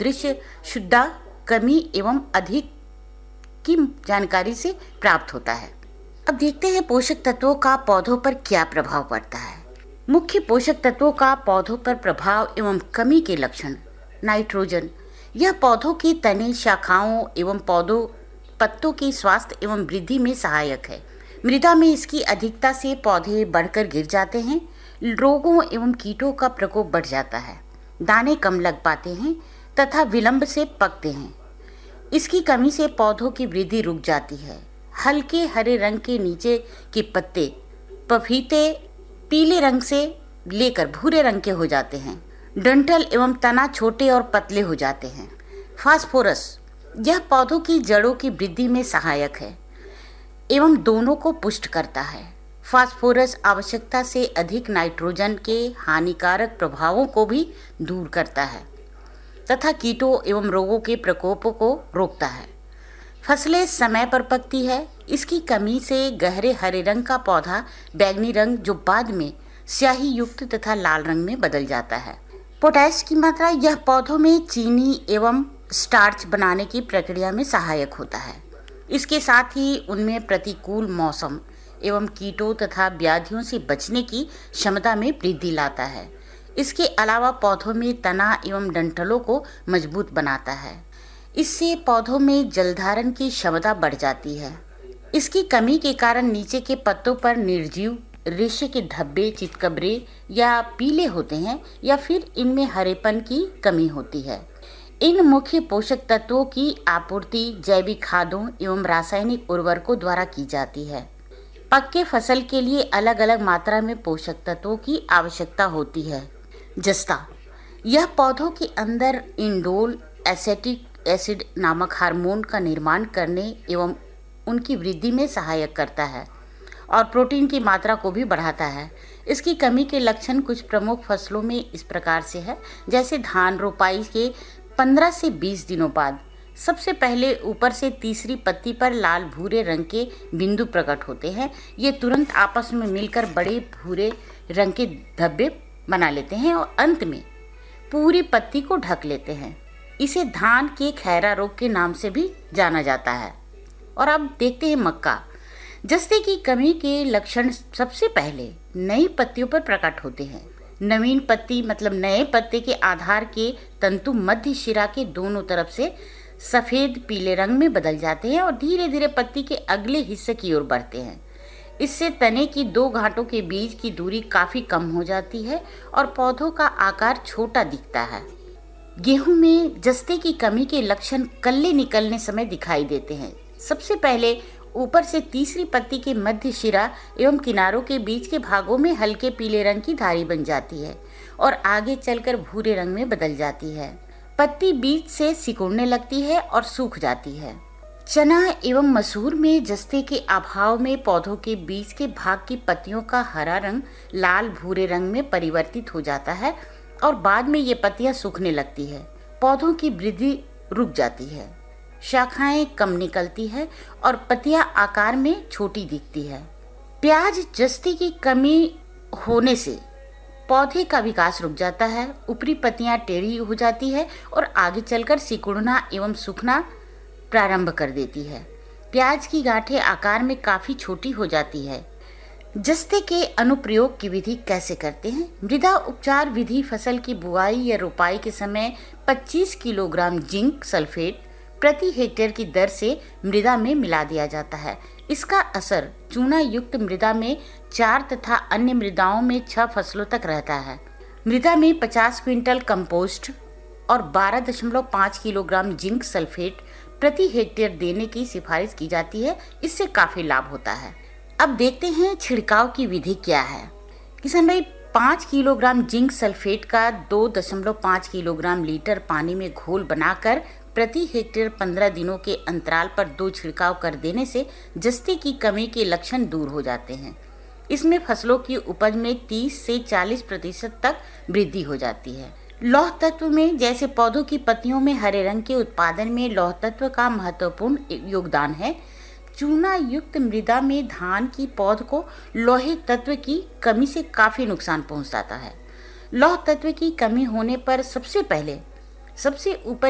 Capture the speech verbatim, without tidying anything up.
दृश्य शुद्धा कमी एवं अधिक की जानकारी से प्राप्त होता है। अब देखते हैं पोषक तत्वों का पौधों पर क्या प्रभाव पड़ता है। मुख्य पोषक तत्वों का पौधों पर प्रभाव एवं कमी के लक्षण। नाइट्रोजन, यह पौधों के तने, शाखाओं एवं पौधों पत्तों के स्वास्थ्य एवं वृद्धि में सहायक है। मृदा में इसकी अधिकता से पौधे बढ़कर गिर जाते हैं, रोगों एवं कीटों का प्रकोप बढ़ जाता है, दाने कम लग पाते हैं तथा विलंब से पकते हैं। इसकी कमी से पौधों की वृद्धि रुक जाती है। हल्के हरे रंग के नीचे के पत्ते पपीते पीले रंग से लेकर भूरे रंग के हो जाते हैं। डंठल एवं तना छोटे और पतले हो जाते हैं। फास्फोरस, यह पौधों की जड़ों की वृद्धि में सहायक है एवं दोनों को पुष्ट करता है। फास्फोरस आवश्यकता से अधिक नाइट्रोजन के हानिकारक प्रभावों को भी दूर करता है तथा कीटों एवं रोगों के प्रकोपों को रोकता है। फसलें समय पर पकती है। इसकी कमी से गहरे हरे रंग का पौधा बैंगनी रंग, जो बाद में स्याही युक्त तथा लाल रंग में बदल जाता है। पोटैश की मात्रा, यह पौधों में चीनी एवं स्टार्च बनाने की प्रक्रिया में सहायक होता है। इसके साथ ही उनमें प्रतिकूल मौसम एवं कीटों तथा व्याधियों से बचने की क्षमता में वृद्धि लाता है। इसके अलावा पौधों में तना एवं डंठलों को मजबूत बनाता है। इससे पौधों में जलधारण की क्षमता बढ़ जाती है। इसकी कमी के कारण नीचे के पत्तों पर निर्जीव रेशे के धब्बे, चितकबरे या पीले होते हैं या फिर इनमें हरेपन की कमी होती है। इन मुख्य पोषक तत्वों की आपूर्ति जैविक खादों एवं रासायनिक उर्वरकों द्वारा की जाती है। पक्के फसल के लिए अलग अलग मात्रा में पोषक तत्वों की आवश्यकता होती है। जस्ता, यह पौधों के अंदर इंडोल एसेटिक एसिड नामक हार्मोन का निर्माण करने एवं उनकी वृद्धि में सहायक करता है और प्रोटीन की मात्रा को भी बढ़ाता है। इसकी कमी के लक्षण कुछ प्रमुख फसलों में इस प्रकार से है, जैसे धान रोपाई के पंद्रह से बीस दिनों बाद सबसे पहले ऊपर से तीसरी पत्ती पर लाल भूरे रंग के बिंदु प्रकट होते हैं। ये तुरंत आपस में मिलकर बड़े भूरे रंग के धब्बे बना लेते हैं और अंत में पूरी पत्ती को ढक लेते हैं। इसे धान के खैरा रोग के नाम से भी जाना जाता है। और अब देखते हैं मक्का। जस्ते की कमी के लक्षण सबसे पहले नई पत्तियों पर प्रकट होते हैं। नवीन पत्ती मतलब नए पत्ते के आधार के तंतु मध्य शिरा के दोनों तरफ से सफ़ेद पीले रंग में बदल जाते हैं और धीरे धीरे पत्ती के अगले हिस्से की ओर बढ़ते हैं। इससे तने की दो गांठों के बीच की दूरी काफ़ी कम हो जाती है और पौधों का आकार छोटा दिखता है। गेहूं में जस्ते की कमी के लक्षण कल्ले निकलने समय दिखाई देते हैं। सबसे पहले ऊपर से तीसरी पत्ती के मध्य शिरा एवं किनारों के बीच के भागों में हल्के पीले रंग की धारी बन जाती है और आगे चलकर भूरे रंग में बदल जाती है। पत्ती बीच से सिकुड़ने लगती है और सूख जाती है। चना एवं मसूर में जस्ते के अभाव में पौधों के बीच के भाग की पत्तियों का हरा रंग लाल भूरे रंग में परिवर्तित हो जाता है और बाद में ये पत्तियां सूखने लगती है। पौधों की वृद्धि रुक जाती है, शाखाएं कम निकलती है और पत्तियां आकार में छोटी दिखती है। प्याज जस्ते की कमी होने से पौधे का विकास रुक जाता है, ऊपरी पत्तियां टेढ़ी हो जाती है और आगे चलकर सिकुड़ना एवं सूखना प्रारंभ कर देती है। प्याज की गांठें आकार में काफ़ी छोटी हो जाती है। जस्ते के अनुप्रयोग की विधि कैसे करते हैं? मृदा उपचार विधि फसल की बुआई या रोपाई के समय पच्चीस किलोग्राम जिंक सल्फेट प्रति हेक्टेयर की दर से मृदा में मिला दिया जाता है। इसका असर चूना युक्त मृदा में चार तथा अन्य मृदाओं में छह फसलों तक रहता है। मृदा में पचास क्विंटल कंपोस्ट और बारह दशमलव पाँच किलोग्राम जिंक सल्फेट प्रति हेक्टेयर देने की सिफारिश की जाती है। इससे काफ़ी लाभ होता है। अब देखते हैं छिड़काव की विधि क्या है। किसान भाई, पाँच किलोग्राम जिंक सल्फेट का दो दशमलव पाँच किलोग्राम लीटर पानी में घोल बनाकर प्रति हेक्टेयर पंद्रह दिनों के अंतराल पर दो छिड़काव कर देने से जस्ते की कमी के लक्षण दूर हो जाते हैं। इसमें फसलों की उपज में तीस से चालीस प्रतिशत तक वृद्धि हो जाती है। लौह तत्व में जैसे पौधों की पत्तियों में हरे रंग के उत्पादन में लौह तत्व का महत्वपूर्ण योगदान है। चूना युक्त मृदा में धान की पौध को लोहे तत्व की कमी से काफ़ी नुकसान पहुंचाता है। लौह तत्व की कमी होने पर सबसे पहले सबसे ऊपर